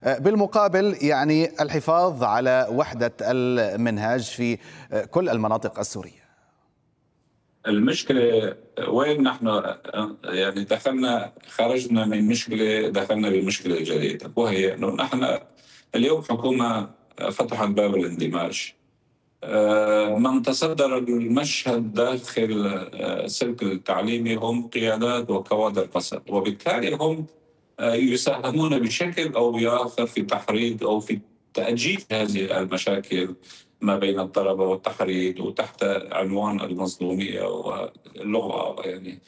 بالمقابل يعني الحفاظ على وحدة المنهاج في كل المناطق السورية. المشكلة وين نحن؟ يعني خرجنا من مشكلة، دخلنا بمشكلة جديدة، وهي أنه نحن اليوم حكومة فتحت باب الاندماج. من تصدر المشهد داخل السلك التعليمي هم قيادات وكوادر قسد، وبالتالي هم يساهمون بشكل أو بآخر في تحريض أو في تأجيج هذه المشاكل ما بين الطلبة والتحريض، وتحت عنوان المظلومية واللغة. يعني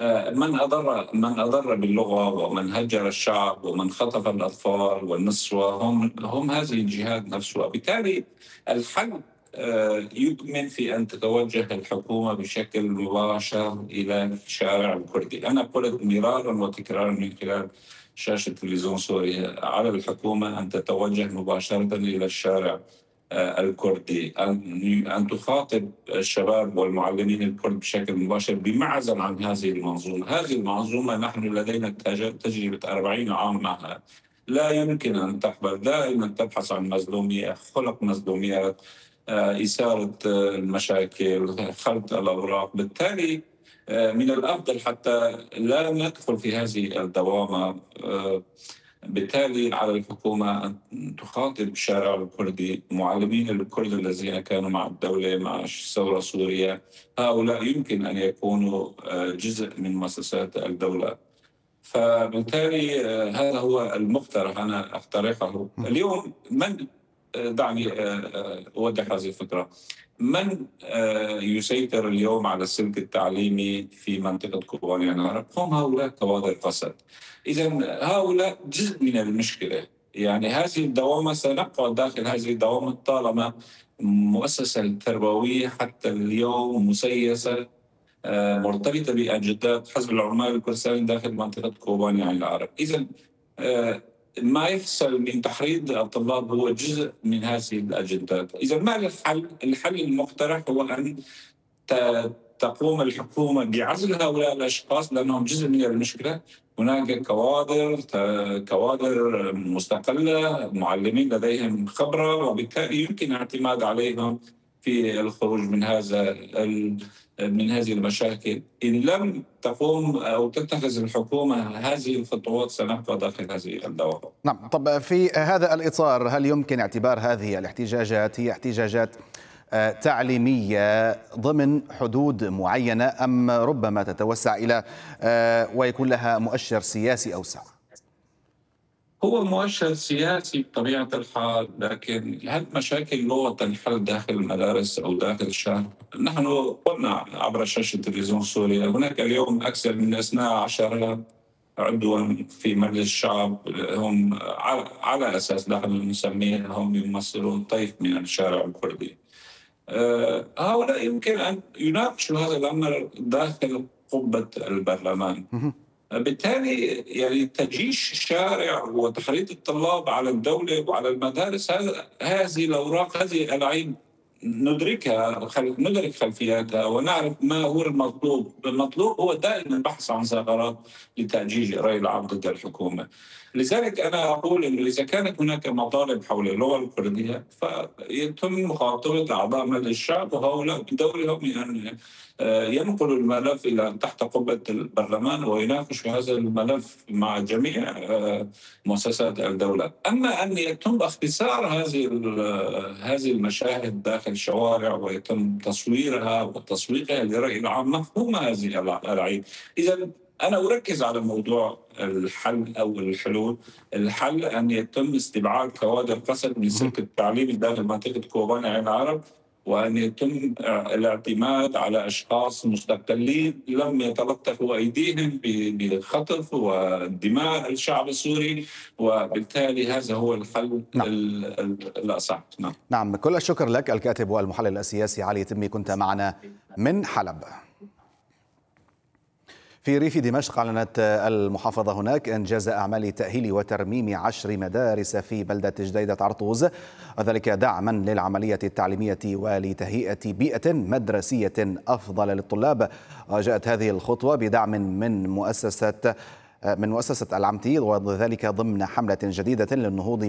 من أضر باللغة ومن هجر الشعب ومن خطف الأطفال والنسوة هم هذه الجهات نفسها. وبالتالي الحل يكمن في أن تتوجه الحكومة بشكل مباشر إلى الشارع الكردي. أنا قلت مرارا وتكرارا من خلال شاشة تلفزيون سوريا على الحكومة أن تتوجه مباشرة إلى الشارع الكردي، أن تخاطب الشباب والمعلمين الكرد بشكل مباشر بمعزل عن هذه المنظومة. هذه المنظومة نحن لدينا تجربة 40 عام معها، لا يمكن أن تقبل. دائما تبحث عن مظلومية، خلق مظلوميات، إثارة المشاكل، خلط الأوراق. بالتالي من الأفضل حتى لا ندخل في هذه الدوامة. بالتالي على الحكومة أن تخاطب الشارع الكردي، معلمين الكرد الذين كانوا مع الدولة مع ثورة سوريا. هؤلاء يمكن أن يكونوا جزء من مؤسسات الدولة. فبالتالي هذا هو المقترح أنا أقترحه اليوم. دعني أوضح هذه الفكرة. من يسيطر اليوم على السلك التعليمي في منطقة كوباني العرب هم هؤلاء كوادر قسد. إذا هؤلاء جزء من المشكلة. يعني هذه الدوامة سنبقى داخل هذه الدوامة طالما مؤسسة التربوية حتى اليوم مسيسة، مرتبطة بأجندات حزب العمال الكردستاني داخل منطقة كوباني العرب. إذا ما يحصل من تحريض الطلاب هو جزء من هذه الأجندات. إذا ما الحل؟ الحل المقترح هو أن تقوم الحكومة بعزل هؤلاء الأشخاص لأنهم جزء من المشكلة. هناك كوادر مستقلة، معلمين لديهم خبرة، وبالتالي يمكن الاعتماد عليهم في الخروج من هذه المشاكل. إن لم تقوم أو تتخذ الحكومة هذه الخطوات سنبقى داخل هذه الدوامة. نعم، طب في هذا الإطار هل يمكن اعتبار هذه الاحتجاجات هي احتجاجات تعليمية ضمن حدود معينة، أم ربما تتوسع إلى ويكون لها مؤشر سياسي أوسع؟ هو مؤشر سياسي بطبيعة الحال، لكن هل مشاكل لغة تنحل داخل المدارس أو داخل الشارع؟ نحن قلنا عبر شاشة تلفزيون سوريا هناك اليوم أكثر من 12 عضوا في مجلس الشعب، هم على أساس نحن نسميهم يمثلون طيف من الشارع الكردي. هؤلاء يمكن أن يناقشوا هذا الأمر داخل قبة البرلمان. بالتالي يعني تجيش الشارع وتحريض الطلاب على الدولة وعلى المدارس، هذه الأوراق، هذه الألاعيب ندركها، ندرك خلفياتها ونعرف ما هو المطلوب. المطلوب هو دائما البحث عن ثغرات لتأجيج رأي العام ضد الحكومة. لذلك أنا أقول أنه إذا كانت هناك مطالب حول اللغة الكردية فيتم مخاطبة أعضاء مجلس الشعب وهؤلاء بدورهم أن ينقلوا الملف إلى تحت قبة البرلمان ويناقشوا هذا الملف مع جميع مؤسسات الدولة. أما أن يتم اختصار هذه المشاهد داخل الشوارع ويتم تصويرها وتسويقها لرأي العام، مفهوم هذه الألاعيب. إذا أنا أركز على موضوع الحل أو الحلول. الحل أن يتم استبعاد كوادر قسد من سلك التعليم داخل منطقة كوباني العرب، وأن يتم الاعتماد على أشخاص مستقلين لم يتلطفوا أيديهم بخطف ودماء الشعب السوري، وبالتالي هذا هو الحل الأصح. نعم، كل الشكر لك الكاتب والمحلل السياسي علي تمي، كنت معنا من حلب. في ريف دمشق أعلنت المحافظة هناك إنجاز أعمال تأهيل وترميم 10 مدارس في بلدة جديدة عرطوز، وذلك دعما للعملية التعليمية ولتهيئة بيئة مدرسية أفضل للطلاب. وجاءت هذه الخطوة بدعم من مؤسسة من مؤسسة العمتيد، وذلك ضمن حملة جديدة للنهوض